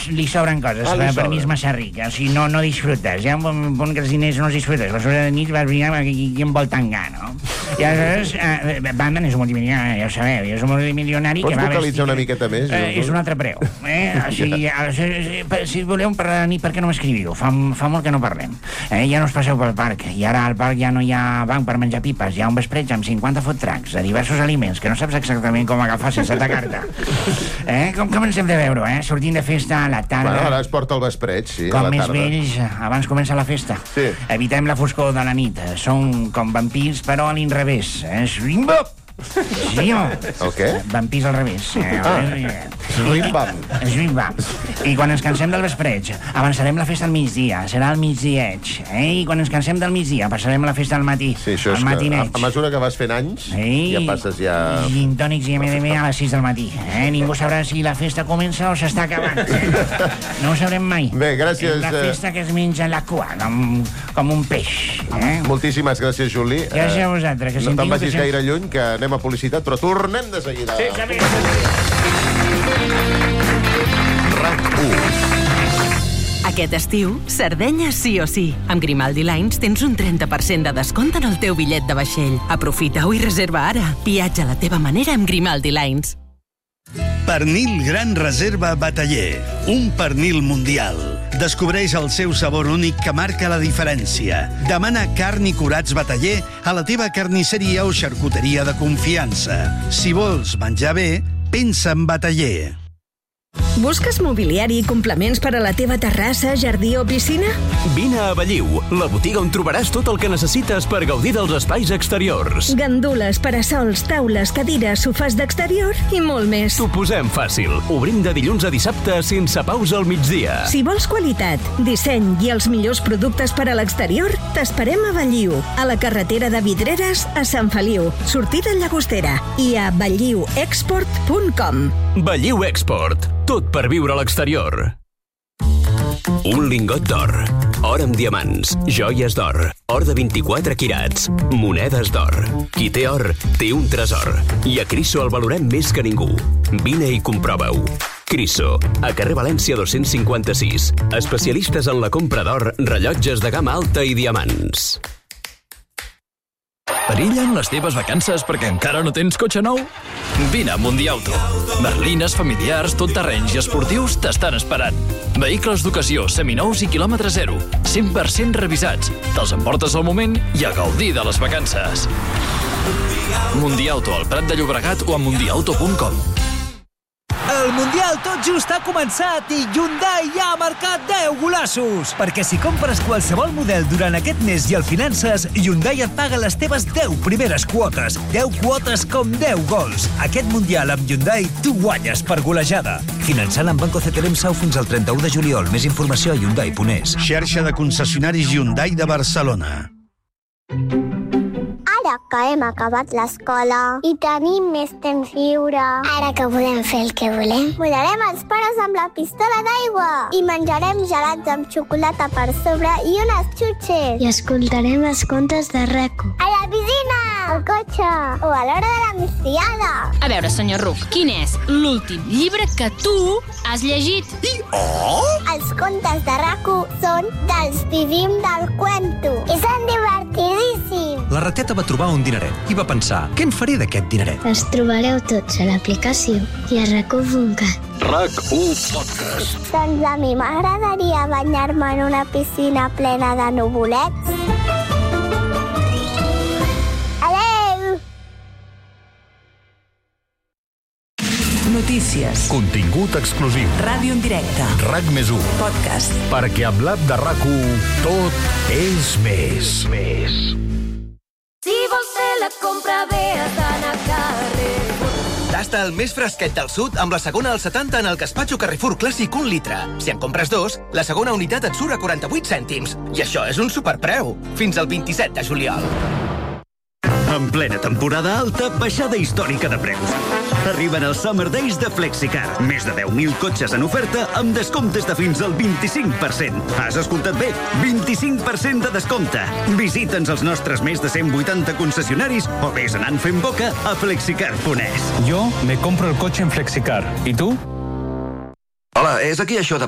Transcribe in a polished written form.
li sobren coses, per mi és massa ric, o sigui, no disfrutes, hi ha un punt que els diners no els disfrutes, a sobre de nit vas mirar qui em vol tangar, no? I aleshores, Batman és un multimilionari, ja ho sabeu, és un multimilionari que va vestir... Pots vocalitzar una miqueta més? És un altre preu, o sigui, si voleu parlar de nit, per què no m'escriviu? Fa molt que no parlem. Ja no us passeu pel parc, i ara al parc ja no hi ha banc per menjar pipes, hi ha un vespretge amb 50 food trucks de diversos aliments que no saps exactament com agafar sense atacar-te. Com ens hem de veure, sortint de festa a la tarda... Bueno, ara es porta el vespreig, sí, com a la més tarda. vells, abans comença la festa. Sí. Evitem la foscor de la nit. Som com vampirs, però a l'inrevés. Swimbop! Sí, home. El què? Vampirs al revés. Swimbam. Swimbam. I quan ens cansem del vespreig, avançarem la festa al migdia. Serà el migdieig. I quan ens cansem del migdia, passarem a la festa al matí. Sí, això és que a mesura que vas fent anys, ja passes ja... Gin tònics i MDM a les 6 del matí. Ningú sabrà si la festa comença o s'està acabant. No ho sabrem mai. Bé, gràcies. És la festa que es menja la cua, com un peix. Moltíssimes gràcies, Juli. Gràcies a vosaltres. No te'n vagis gaire lluny, que anem a publicitat, però tornem de seguida. Sí, que bé. Aquest estiu, Sardenya sí o sí. Amb Grimaldi Lines tens un 30% de descompte en el teu bitllet de vaixell. Aprofita-ho i reserva ara. Viatja a la teva manera amb Grimaldi Lines. Pernil Gran Reserva Bataller, un pernil mundial. Descobreix el seu sabor únic que marca la diferència. Demana carn i curats Bataller a la teva carnisseria o xarcuteria de confiança. Si vols menjar bé, pensa en Bataller. Busques mobiliari i complements per a la teva terrassa, jardí o piscina? Vine a Belliu, la botiga on trobaràs tot el que necessites per gaudir dels espais exteriors. Gandules, parasols, taules, cadires, sofàs d'exterior i molt més. T'ho posem fàcil. Obrim de dilluns a dissabte sense pausa al migdia. Si vols qualitat, disseny i els millors productes per a l'exterior, t'esperem a Belliu, a la carretera de Vidreres a Sant Feliu, sortida Llagostera, i a belliuexport.com. Belliu Export. Tot per viure a l'exterior. Un lingot d'or, or amb diamants, joies d'or, or de 24 quirats, monedes d'or. Qui té or, té un tresor. I a Criso el valorem més que ningú. Vine i comprova-ho. Criso, a carrer València 256. Especialistes en la compra d'or, rellotges de gamma alta i diamants. Perillen les teves vacances perquè encara no tens cotxe nou? Vine a Mundiauto. Berlines, familiars, tot terrenys i esportius t'estan esperant. Vehicles d'ocasió, seminous i quilòmetre zero. 100% revisats. Te'ls emportes al moment i a gaudir de les vacances. Mundiauto al Prat de Llobregat o a mundiauto.com. El Mundial tot just ha començat i Hyundai ja ha marcat 10 golassos. Perquè si compres qualsevol model durant aquest mes i el finances, Hyundai et paga les teves 10 primeres quotes. 10 quotes com 10 gols. Aquest Mundial amb Hyundai tu guanyes per golejada. Finançant amb Banco CTLM Sau fins al 31 de juliol. Més informació a Hyundai.es. Xarxa de concessionaris Hyundai de Barcelona. Ara que hem acabat l'escola i tenim més temps lliure. Ara que podem fer el que volem. Volarem els pares amb la pistola d'aigua i menjarem gelats amb xocolata per sobre i unes xutxes. I escoltarem els contes de RAC1. A la piscina, al cotxe o a l'hora de la migdiada. A veure, senyor Ruc, quin és l'últim llibre que tu has llegit? Els contes de RAC1 són dels Vivim del Cuento. I són divertidíssims. La rateta va trobar un dineret i va pensar, què en faré d'aquest dineret? Els trobareu tots a l'aplicació i a RAC1.cat. RAC1 Podcast. Doncs a mi m'agradaria banyar-me en una piscina plena de nuvolets. Adeu! Notícies. Contingut exclusiu. Ràdio en directe. RAC+1. Podcast. Perquè amb l'app de RAC1 tot és més. Si vols fer la compra bé has d'anar a Carrefour. Tasta el més fresquet del sud amb la segona al 70 en el Gaspatxo Carrefour Clàssic 1 litre. Si en compres 2, la segona unitat et surt a 48 cèntims. I això és un superpreu. Fins al 27 de juliol. En plena temporada alta, baixada històrica de preus. Arriben els Summer Days de Flexicar. Més de 10.000 cotxes en oferta amb descomptes de fins al 25%. Has escoltat bé? 25% de descompte. Visita'ns als nostres més de 180 concessionaris o vés anant fent boca a flexicar.es. Yo me compro el coche en Flexicar. ¿Y tú? Hola, és aquí això de